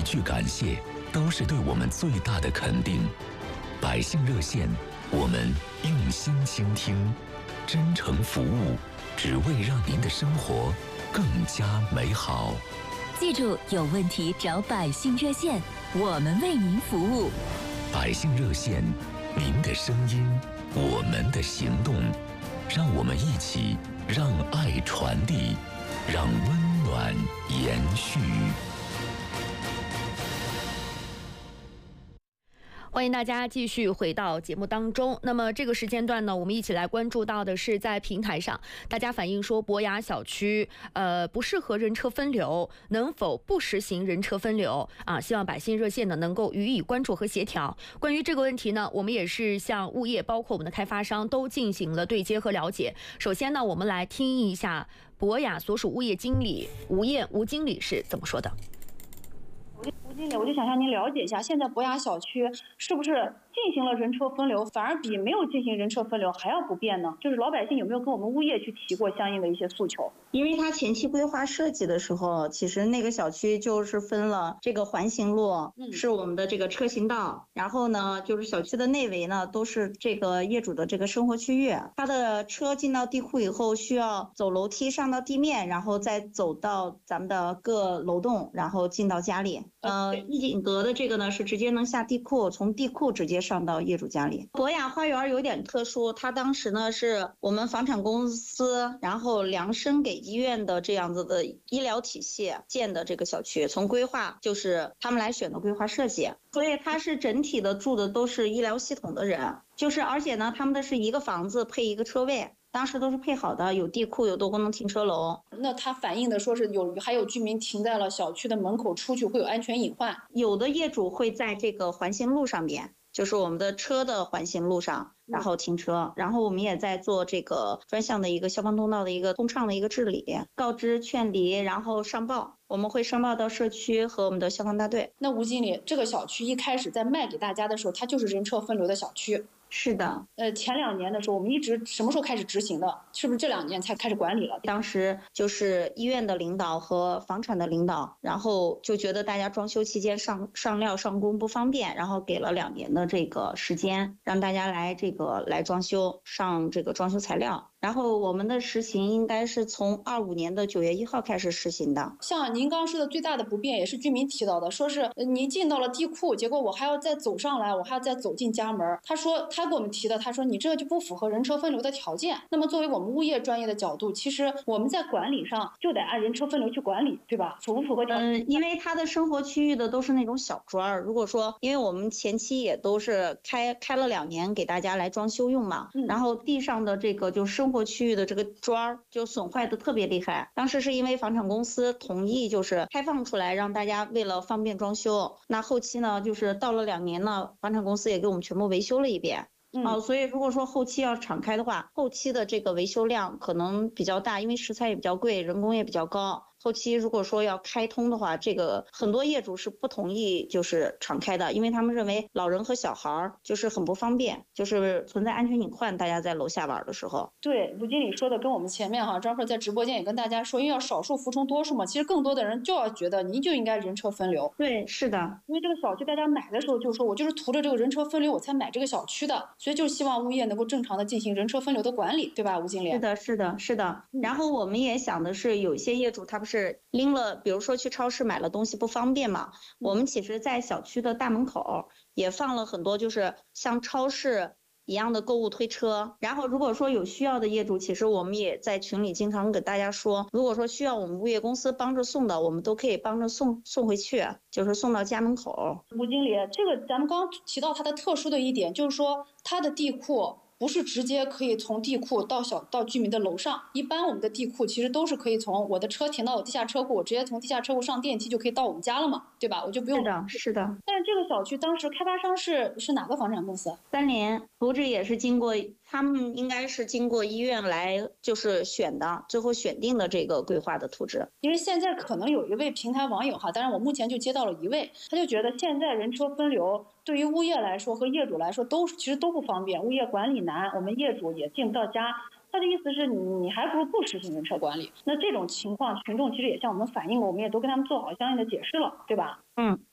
句感谢都是对我们最大的肯定。百姓热线，我们用心倾听，真诚服务，只为让您的生活更加美好。 记住，有问题找百姓热线，我们为您服务。 百姓热线，您的声音，我们的行动，让我们一起让爱传递，让温暖延续。 欢迎大家继续回到节目当中。那么这个时间段呢，我们一起来关注到的是在平台上，大家反映说博雅小区不适合人车分流，能否不实行人车分流啊？希望百姓热线呢能够予以关注和协调。关于这个问题呢，我们也是向物业包括我们的开发商都进行了对接和了解。首先呢，我们来听一下博雅所属物业经理吴燕吴经理是怎么说的。 吴经理，我就想向您了解一下，现在博雅小区是不是进行了人车分流，反而比没有进行人车分流还要不便呢？就是老百姓有没有跟我们物业去提过相应的一些诉求？ 因为它前期规划设计的时候，其实那个小区就是分了这个环形路，是我们的这个车行道，然后呢，就是小区的内围呢都是这个业主的这个生活区域，他的车进到地库以后需要走楼梯上到地面，然后再走到咱们的各楼栋，然后进到家里。一景阁的这个呢是直接能下地库，从地库直接上到业主家里。博雅花园有点特殊，它当时呢是我们房产公司，然后量身给医院的这样子的医疗体系建的这个小区，从规划就是他们来选的规划设计，所以它是整体的住的都是医疗系统的人，就是而且呢他们的是一个房子配一个车位。当时都是配好的，有地库，有多功能停车楼。 那他反映的说是还有居民停在了小区的门口出去会有安全隐患。 有的业主会在这个环形路上面，就是我们的车的环形路上，然后停车，然后我们也在做这个专项的一个消防通道的一个通畅的一个治理，告知劝离，然后上报。我们会上报到社区和我们的消防大队。 那吴经理，这个小区一开始在卖给大家的时候，它就是人车分流的小区。 是的， 前2年的时候，我们一直什么时候开始执行的？是不是这2年才开始管理了？ 当时就是医院的领导和房产的领导，然后就觉得大家装修期间上料上工不方便，然后给了2年的这个时间，让大家来装修上这个装修材料。然后我们的实行应该是从25年的9月1号开始实行的。 像您刚刚说的最大的不便也是居民提到的，说是你进到了地库，结果我还要再走上来，我还要再走进家门。他说他给我们提的，他说你这个就不符合人车分流的条件。那么作为我们物业专业的角度，其实我们在管理上就得按人车分流去管理，对吧？符不符合条件？ 因为他的生活区域的都是那种小砖，如果说因为我们前期也都是开了2年给大家来装修用嘛，然后地上的这个就生活区域的这个砖就损坏的特别厉害。当时是因为房产公司同意就是开放出来，让大家为了方便装修。那后期呢，就是到了2年呢，房产公司也给我们全部维修了一遍。所以如果说后期要敞开的话，后期的这个维修量可能比较大，因为食材也比较贵，人工也比较高。后期如果说要开通的话，这个很多业主是不同意就是敞开的，因为他们认为老人和小孩就是很不方便，就是存在安全隐患，大家在楼下玩的时候。 对，吴经理说的跟我们前面张硕在直播间也跟大家说，因为要少数服从多数嘛，其实更多的人就要觉得您就应该人车分流。 对，是的， 因为这个小区大家买的时候就说我就是图着这个人车分流我才买这个小区的，所以就希望物业能够正常的进行人车分流的管理，对吧，吴经理？ 是的，是的，是的。然后我们也想的是，有一些业主他不是拎了，比如说去超市买了东西不方便嘛，我们其实在小区的大门口也放了很多就是像超市一样的购物推车，然后如果说有需要的业主，其实我们也在群里经常给大家说，如果说需要我们物业公司帮着送的，我们都可以帮着送回去，就是送到家门口。 吴经理，这个咱们刚刚提到它的特殊的一点，就是说它的地库不是直接可以从地库到居民的楼上，一般我们的地库其实都是可以从我的车停到我地下车库，我直接从地下车库上电梯就可以到我们家了嘛，对吧？我就不用。 是的，是的。 但是这个小区当时开发商是哪个房产公司 ？3联图纸也是经过他们应该是经过医院来就是选的，最后选定的这个规划的图纸。 因为现在可能有一位平台网友当然我目前就接到了一位，他就觉得现在人车分流对于物业来说和业主来说其实都不方便，物业管理难，我们业主也进不到家。他的意思是你还不如不实行人车管理。那这种情况群众其实也向我们反映过，我们也都跟他们做好相应的解释了，对吧？